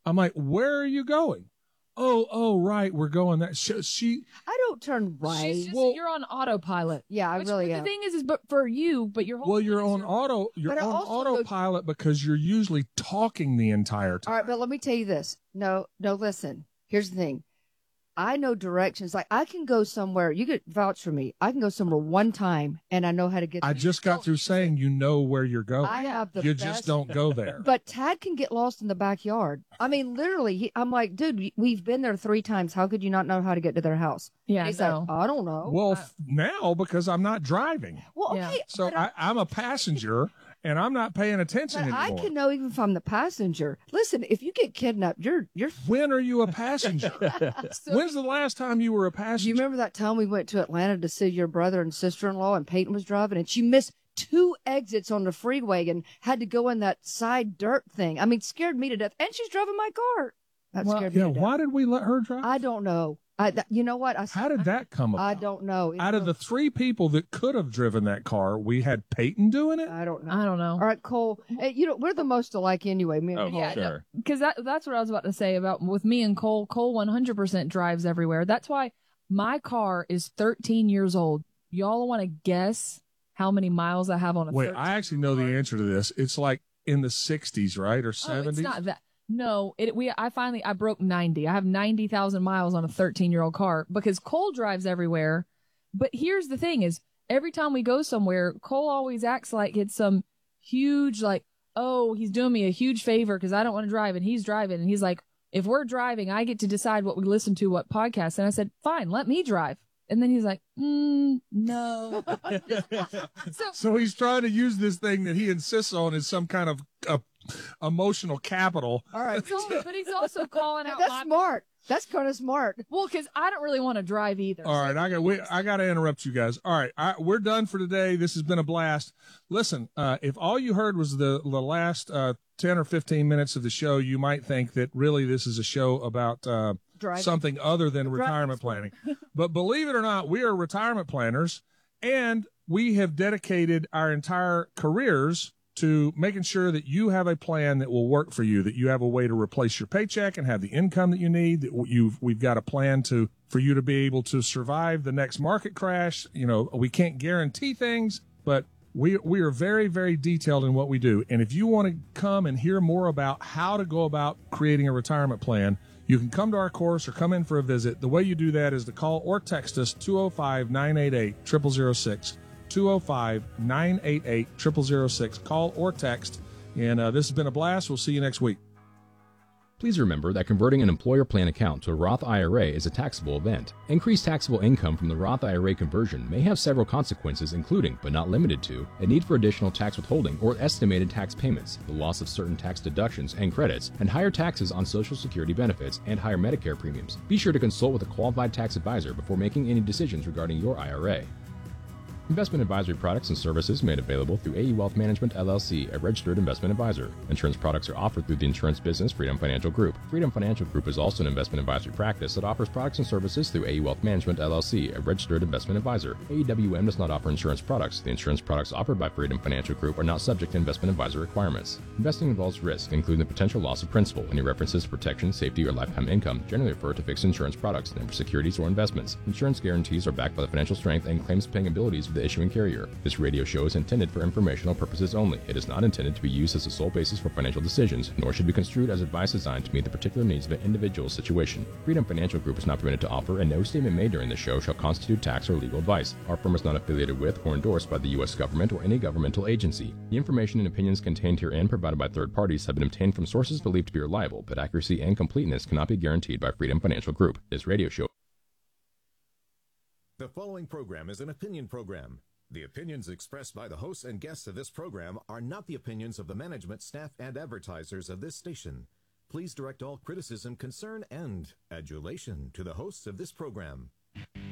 I'm like, where are you going? Oh, right. We're going that. I don't turn right. She's just, you're on autopilot. Yeah, I really am. The thing is but for you, but your whole you're on autopilot because you're usually talking the entire time. All right, but let me tell you this. No, listen. Here's the thing. I know directions. Like, I can go somewhere. You could vouch for me. I can go somewhere one time, and I know how to get there. I just got through saying you know where you're going. I have the You best. just don't go there. But Tad can get lost in the backyard. I mean, literally, I'm like, dude, we've been there 3 times. How could you not know how to get to their house? Yeah, He's like, I don't know. Well, now because I'm not driving. Well, okay. Yeah. So I'm a passenger. And I'm not paying attention But anymore. I can know even if I'm the passenger. Listen, if you get kidnapped, you're. When are you a passenger? When's the last time you were a passenger? Do you remember that time we went to Atlanta to see your brother and sister-in-law, and Peyton was driving, and she missed 2 exits on the freeway and had to go in that side dirt thing? I mean, scared me to death. And she's driving my car. That scared me to death. Why did we let her drive? I don't know. You know what? How did that come about? I don't know. Out of the 3 people that could have driven that car, we had Peyton doing it? I don't know. All right, Cole. We're the most alike anyway. Me and Cole. Sure. Because that's what I was about to say about with me and Cole. Cole 100% drives everywhere. That's why my car is 13 years old. Y'all want to guess how many miles I have on a Wait, I actually know the answer to this. It's like in the 60s, right? Or 70s? It's not that. No, I broke 90. I have 90,000 miles on a 13-year-old car because Cole drives everywhere. But here's the thing is every time we go somewhere, Cole always acts like it's some huge, like, oh, he's doing me a huge favor because I don't want to drive and he's driving. And he's like, if we're driving, I get to decide what we listen to, what podcast. And I said, fine, let me drive. And then he's like, no. So he's trying to use this thing that he insists on as some kind of emotional capital. All right. But he's also calling out. That's smart. That's kind of smart. Well, because I don't really want to drive either. All right, I got to interrupt you guys. All right, we're done for today. This has been a blast. Listen, if all you heard was the last 10 or 15 minutes of the show, you might think that really this is a show about something other than retirement planning. But believe it or not, we are retirement planners, and we have dedicated our entire careers to making sure that you have a plan that will work for you, that you have a way to replace your paycheck and have the income that you need, that we've got a plan for you to be able to survive the next market crash. You know, we can't guarantee things, but we are very, very detailed in what we do. And if you want to come and hear more about how to go about creating a retirement plan, you can come to our course or come in for a visit. The way you do that is to call or text us 205-988-0006. 205-988-0006. Call or text. And this has been a blast. We'll see you next week. Please remember that converting an employer plan account to a Roth IRA is a taxable event. Increased taxable income from the Roth IRA conversion may have several consequences, including, but not limited to, a need for additional tax withholding or estimated tax payments, the loss of certain tax deductions and credits, and higher taxes on Social Security benefits and higher Medicare premiums. Be sure to consult with a qualified tax advisor before making any decisions regarding your IRA. Investment advisory products and services made available through AE Wealth Management, LLC, a registered investment advisor. Insurance products are offered through the insurance business Freedom Financial Group. Freedom Financial Group is also an investment advisory practice that offers products and services through AE Wealth Management, LLC, a registered investment advisor. AEWM does not offer insurance products. The insurance products offered by Freedom Financial Group are not subject to investment advisor requirements. Investing involves risk, including the potential loss of principal. Any references to protection, safety, or lifetime income generally refer to fixed insurance products, never securities or investments. Insurance guarantees are backed by the financial strength and claims-paying abilities of the issuing carrier. This radio show is intended for informational purposes only. It is not intended to be used as the sole basis for financial decisions, nor should be construed as advice designed to meet the particular needs of an individual situation. Freedom Financial Group is not permitted to offer, and no statement made during the show shall constitute tax or legal advice. Our firm is not affiliated with or endorsed by the U.S. government or any governmental agency. The information and opinions contained herein provided by third parties have been obtained from sources believed to be reliable, but accuracy and completeness cannot be guaranteed by Freedom Financial Group. This radio show. The following program is an opinion program. The opinions expressed by the hosts and guests of this program are not the opinions of the management, staff, and advertisers of this station. Please direct all criticism, concern, and adulation to the hosts of this program.